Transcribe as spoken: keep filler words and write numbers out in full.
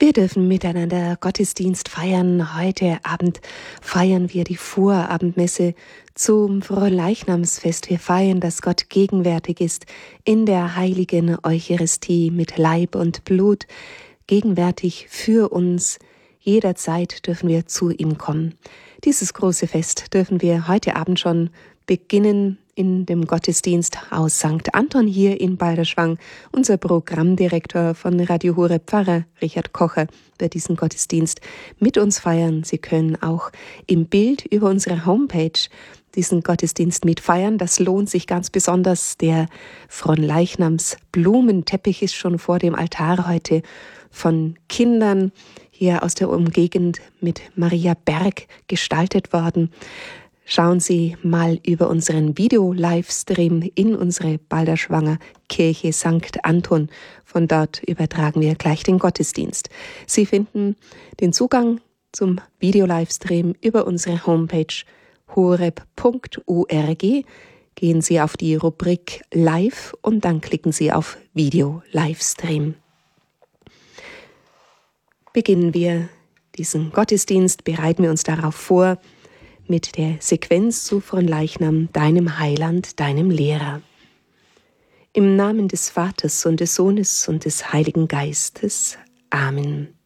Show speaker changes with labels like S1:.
S1: Wir dürfen miteinander Gottesdienst feiern. Heute Abend feiern wir die Vorabendmesse zum Fronleichnamsfest. Wir feiern, dass Gott gegenwärtig ist in der heiligen Eucharistie mit Leib und Blut, gegenwärtig für uns. Jederzeit dürfen wir zu ihm kommen. Dieses große Fest dürfen wir heute Abend schon beginnen in dem Gottesdienst aus Sankt Anton hier in Balderschwang. Unser Programmdirektor von Radio Horeb, Pfarrer Richard Kocher, wird diesen Gottesdienst mit uns feiern. Sie können auch im Bild über unsere Homepage diesen Gottesdienst mitfeiern. Das lohnt sich ganz besonders. Der Fronleichnams Blumenteppich ist schon vor dem Altar heute von Kindern hier aus der Umgegend mit Maria Berg gestaltet worden. Schauen Sie mal über unseren Video-Livestream in unsere Balderschwanger Kirche Sankt Anton. Von dort übertragen wir gleich den Gottesdienst. Sie finden den Zugang zum Video-Livestream über unsere Homepage horeb punkt org. Gehen Sie auf die Rubrik Live und dann klicken Sie auf Video-Livestream. Beginnen wir diesen Gottesdienst, bereiten wir uns darauf vor, mit der Sequenz zu Fronleichnam, deinem Heiland, deinem Lehrer. Im Namen des Vaters und des Sohnes und des Heiligen Geistes. Amen.